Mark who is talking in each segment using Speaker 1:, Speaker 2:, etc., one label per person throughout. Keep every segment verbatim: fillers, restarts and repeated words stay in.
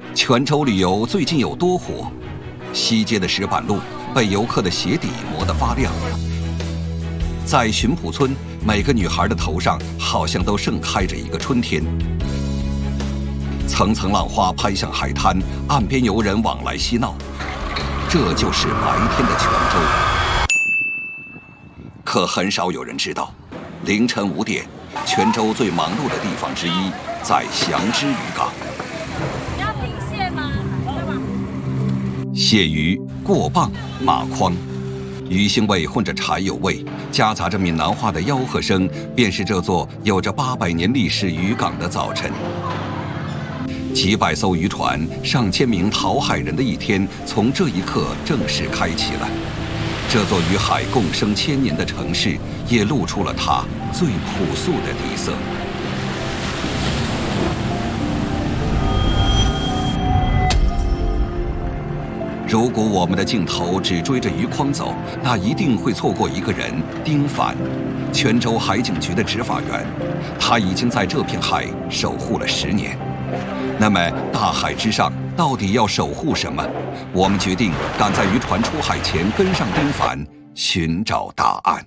Speaker 1: 泉州旅游最近有多火？西街的石板路被游客的鞋底磨得发亮。在巡捕村，每个女孩的头上好像都盛开着一个春天。层层浪花拍向海滩，岸边游人往来嬉闹，这就是白天的泉州。可很少有人知道，凌晨五点，泉州最忙碌的地方之一在祥之渔港。
Speaker 2: 要品蟹吗？
Speaker 1: 蟹鱼、过磅、马筐，鱼腥味混着柴油味，夹杂着闽南话的吆喝声，便是这座有着八百年历史渔港的早晨。几百艘渔船、上千名讨海人的一天，从这一刻正式开启了。这座与海共生千年的城市，也露出了它最朴素的底色。如果我们的镜头只追着鱼筐走，那一定会错过一个人——丁凡，泉州海警局的执法员。他已经在这片海守护了十年。那么，大海之上到底要守护什么？我们决定赶在渔船出海前跟上丁凡，寻找答案。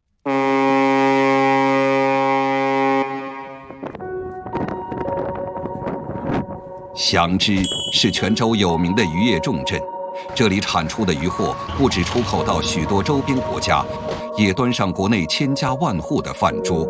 Speaker 1: 祥之是泉州有名的渔业重镇，这里产出的渔货不止出口到许多周边国家，也端上国内千家万户的饭桌。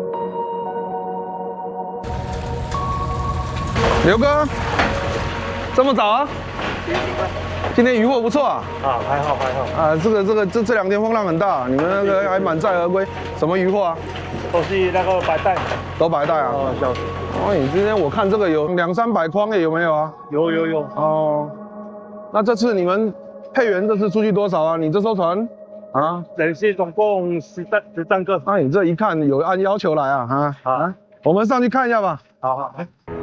Speaker 3: 刘哥，这么早啊？今天渔获不错啊。
Speaker 4: 啊，还好还好。
Speaker 3: 啊，这个这个这这两天风浪很大，你们那个还满载而归。什么渔获啊？
Speaker 4: 都是那个白带。
Speaker 3: 都白带啊。
Speaker 4: 哦，小。
Speaker 3: 哦，你今天我看这个有两三百筐耶，有没有啊？
Speaker 4: 有有有。
Speaker 3: 哦，那这次你们配员这次出去多少啊？你这艘船啊？
Speaker 4: 人是总共十三十三个。
Speaker 3: 那你这一看有按要求来啊？啊啊，我们上去看一下吧。
Speaker 4: 好好。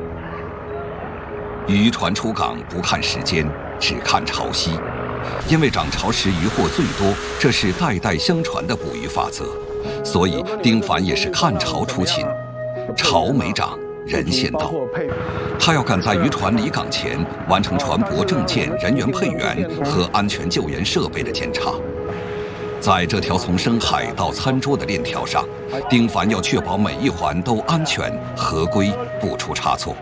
Speaker 1: 渔船出港不看时间，只看潮汐，因为涨潮时渔获最多，这是代代相传的捕鱼法则。所以丁凡也是看潮出勤，潮没涨，人先到。他要赶在渔船离港前完成船舶证件、人员配员和安全救援设备的检查。在这条从深海到餐桌的链条上，丁凡要确保每一环都安全合规，不出差错。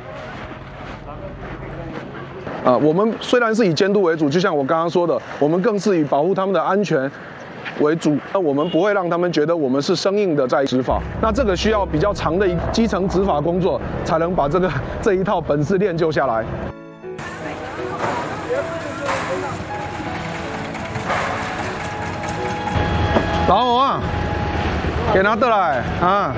Speaker 3: 啊，我们虽然是以监督为主，就像我刚刚说的，我们更是以保护他们的安全为主。那我们不会让他们觉得我们是生硬的在执法。那这个需要比较长的一基层执法工作，才能把这个这一套本事练就下来。老侯啊，给拿得来啊！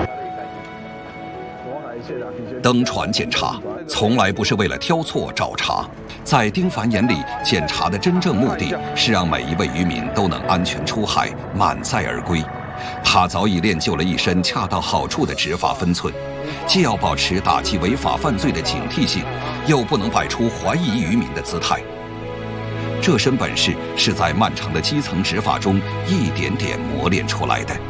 Speaker 1: 登船检查从来不是为了挑错找茬，在丁凡眼里，检查的真正目的是让每一位渔民都能安全出海，满载而归。他早已练就了一身恰到好处的执法分寸，既要保持打击违法犯罪的警惕性，又不能摆出怀疑渔民的姿态。这身本事是在漫长的基层执法中一点点磨练出来的。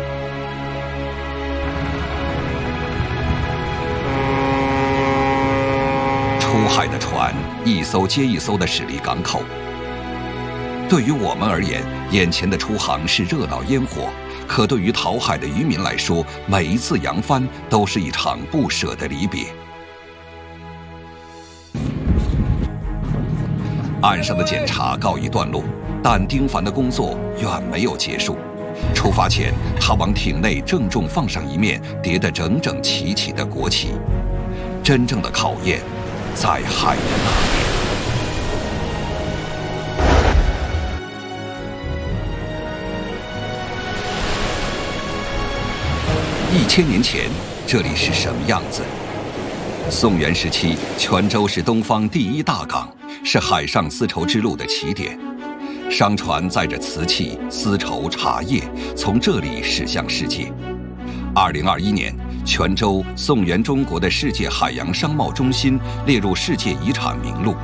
Speaker 1: 出海的船一艘接一艘的驶离港口。对于我们而言，眼前的出航是热闹烟火，可对于讨海的渔民来说，每一次扬帆都是一场不舍的离别。岸上的检查告一段落，但丁凡的工作远没有结束。出发前，他往艇内郑重放上一面叠得整整齐齐的国旗。真正的考验在海的那边。一千年前，这里是什么样子？宋元时期，泉州是东方第一大港，是海上丝绸之路的起点。商船载着瓷器、丝绸、茶叶，从这里驶向世界。二零二一年，泉州宋元中国的世界海洋商贸中心列入世界遗产名录。